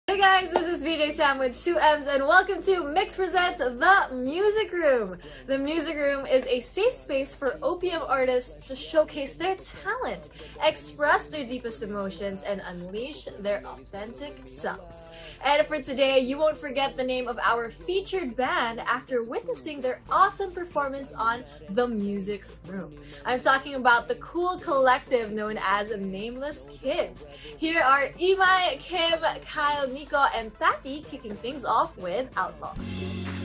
Hey guys, this is VJ Sam with 2M's and welcome to Mix Presents The Music Room. The Music Room is a safe space for OPM artists to showcase their talent, express their deepest emotions, and unleash their authentic selves. And for today, you won't forget the name of our featured band after witnessing their awesome performance on The Music Room. I'm talking about the cool collective known as Nameless Kids. Here are Imai, Kim, Kyle, Nico, and Tati kicking things off with Outlaws.